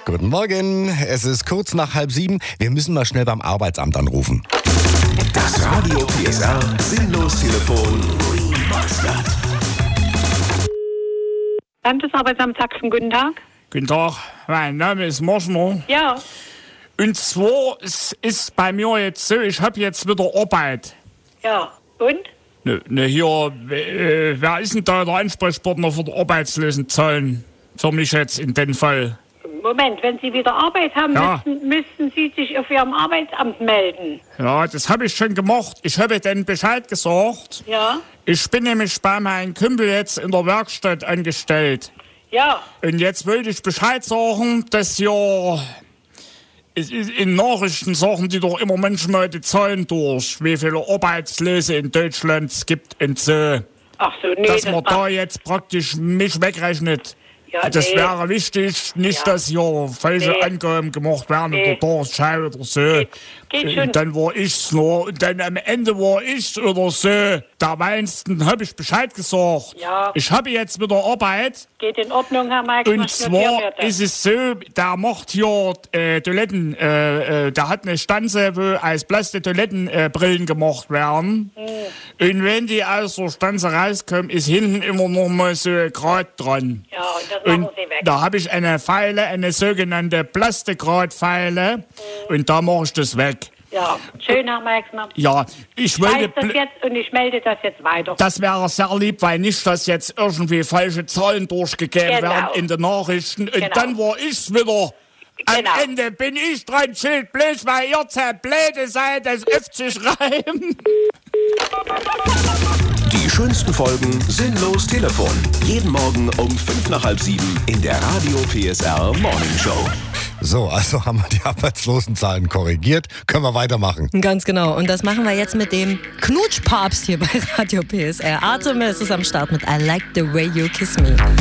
Guten Morgen, es ist kurz nach 6:30. Wir müssen mal schnell beim Arbeitsamt anrufen. Das Radio PSR Sinnlos-Telefon remastered. Landesarbeitsamt Sachsen, guten Tag. Guten Tag, mein Name ist Moschner. Ja, Und zwar, es ist bei mir jetzt so, ich habe jetzt wieder Arbeit. ja. Und? Wer ist denn da der Ansprechpartner für die Arbeitslosenzahlen? Für mich jetzt in dem Fall. Moment, wenn Sie wieder Arbeit haben, Ja. müssten Sie sich auf Ihrem Arbeitsamt melden. Ja, das habe ich schon gemacht. Ich habe denen Bescheid gesagt. Ja, Ich bin nämlich bei meinem Kumpel jetzt in der Werkstatt angestellt. ja. Und jetzt wollte ich Bescheid sagen, dass ja in Nachrichten sagen die doch immer manchmal die Zahlen durch, wie viele Arbeitslose in Deutschland es gibt und so. Ach so, nee, Dass man da macht- jetzt praktisch mich wegrechnet. Ja, Das nee. wäre wichtig, nicht, Ja. dass hier falsche Nee. Angaben gemacht werden Nee. oder Durchschau oder so. Geht schon. Und dann war ich's nur, und dann am Ende war ich's oder so. Da meinsten, habe ich Bescheid gesagt. Ja. Ich habe jetzt wieder Arbeit. Geht in Ordnung, Herr Marx. Und was notiert zwar wird. ist es so, der macht hier Toiletten, der hat eine Stanze, wo als Plastik-Toilettenbrillen gemacht werden. Und wenn die aus der Stanze rauskommen, ist hinten immer noch mal so ein Grat dran. Ja, und das machen Und Sie weg. da habe ich eine Feile, eine sogenannte Plastikgradfeile, und da mache ich das weg. Ja, schön, Herr Marxner. Ja, ich Ich weiß wollte... das jetzt und ich melde das jetzt weiter. Das wäre sehr lieb, weil nicht, dass jetzt irgendwie falsche Zahlen durchgegeben Genau. werden in den Nachrichten. Und Genau. dann war ich's wieder. Am Genau. Ende bin ich dran schuld, bloß weil ihr zur blöde seid, das aufzuschreiben. Die schönsten Folgen Sinnlos Telefon. Jeden Morgen um 6:55 in der Radio PSR Morning Show. So, also haben wir die Arbeitslosenzahlen korrigiert. Können wir weitermachen. Ganz genau. Und das machen wir jetzt mit dem Knutschpapst hier bei Radio PSR. Artemis ist am Start mit I Like the Way You Kiss Me.